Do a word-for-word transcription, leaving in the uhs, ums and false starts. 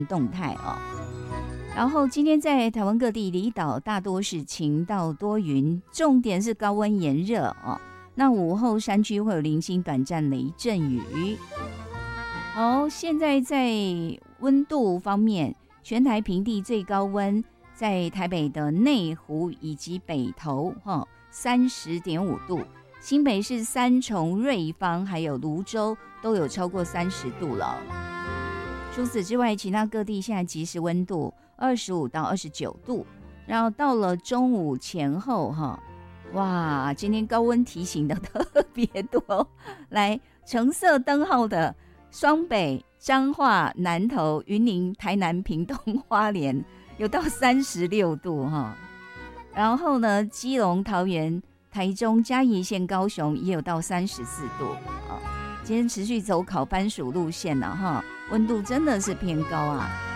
动态哦。然后今天在台湾各地离岛大多是晴到多云，重点是高温炎热哦。那午后山区会有零星短暂雷阵雨。好，现在在温度方面，全台平地最高温在台北的内湖以及北投哈三十点五度，新北市三重、瑞芳还有蘆洲都有超过三十度了。除此之外，其他各地现在即时温度二十五到二十九度，然后到了中午前后哈，哇，今天高温提醒的特别多。来，橙色灯号的双北、彰化、南投、云林、台南、屏东、花莲有到三十六度哈，然后呢，基隆、桃园、台中、嘉义县、高雄也有到三十四度啊。今天持续走烤番薯路线了哈，温度真的是偏高啊。